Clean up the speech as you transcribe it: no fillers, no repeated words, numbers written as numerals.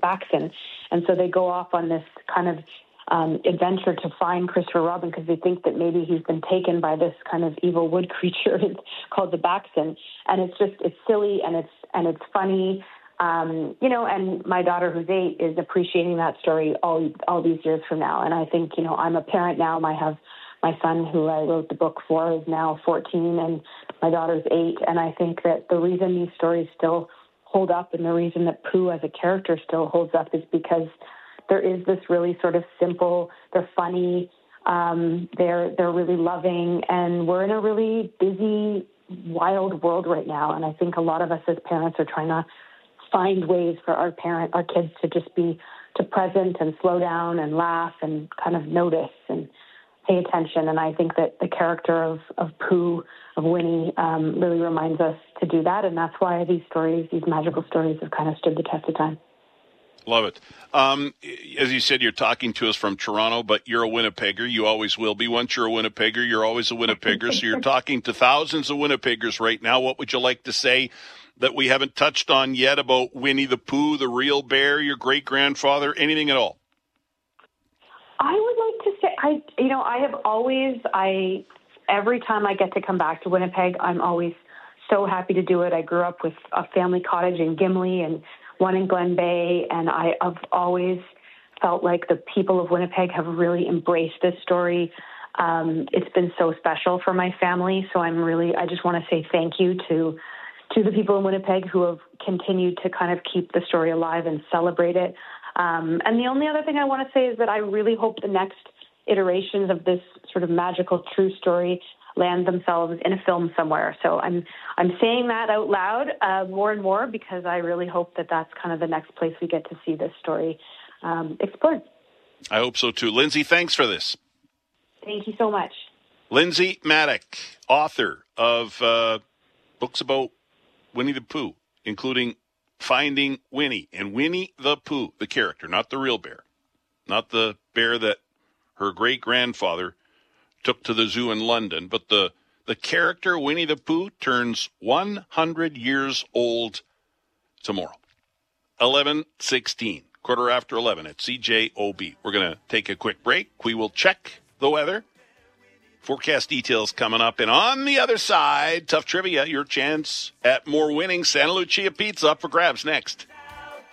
Baxon. And so they go off on this kind of adventure to find Christopher Robin because they think that maybe he's been taken by this kind of evil wood creature called the Baxon. And it's silly and it's funny. And my daughter, who's 8, is appreciating that story all these years from now. And I think, I'm a parent now. My son, who I wrote the book for, is now 14, and my daughter's 8. And I think that the reason these stories still hold up and the reason that Pooh as a character still holds up is because there is this really sort of simple, they're funny, they're really loving, and we're in a really busy, wild world right now. And I think a lot of us as parents are trying to find ways for our kids to just be present and slow down and laugh and kind of notice and pay attention. And I think that the character of Pooh, of Winnie, really reminds us to do that. And that's why these magical stories have kind of stood the test of time. Love it. As you said, you're talking to us from Toronto, but you're a Winnipegger. You always will be. Once you're a Winnipegger, you're always a Winnipegger. So you're talking to thousands of Winnipeggers right now. What would you like to say that we haven't touched on yet about Winnie the Pooh, the real bear, your great-grandfather, anything at all? I would like to say, every time I get to come back to Winnipeg, I'm always so happy to do it. I grew up with a family cottage in Gimli and one in Glen Bay, and I've always felt like the people of Winnipeg have really embraced this story. It's been so special for my family, so I just want to say thank you to the people in Winnipeg who have continued to kind of keep the story alive and celebrate it. And the only other thing I want to say is that I really hope the next iterations of this sort of magical true story land themselves in a film somewhere. So I'm saying that out loud more and more because I really hope that that's kind of the next place we get to see this story explored. I hope so too. Lindsay, thanks for this. Thank you so much. Lindsay Maddock, author of books about Winnie the Pooh, including Finding Winnie, and Winnie the Pooh, the character, not the real bear, not the bear that her great-grandfather took to the zoo in London, but the character Winnie the Pooh turns 100 years old tomorrow. 11:16, quarter after 11 at CJOB. We're going to take a quick break. We will check the weather. Forecast details coming up. And on the other side, tough trivia, your chance at more winning. Santa Lucia Pizza up for grabs next.